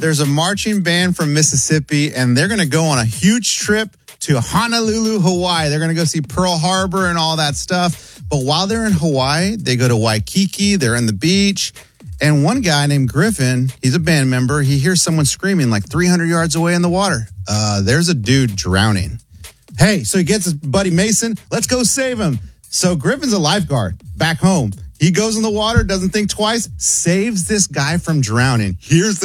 there's a marching band from Mississippi, and they're going to go on a huge trip to Honolulu, Hawaii. They're going to go see Pearl Harbor and all that stuff. But while they're in Hawaii, they go to Waikiki. They're on the beach. And one guy named Griffin, he's a band member. He hears someone screaming like 300 yards away in the water. There's a dude drowning. Hey, so he gets his buddy Mason. Let's go save him. So Griffin's a lifeguard back home. He goes in the water, doesn't think twice, saves this guy from drowning. Here's the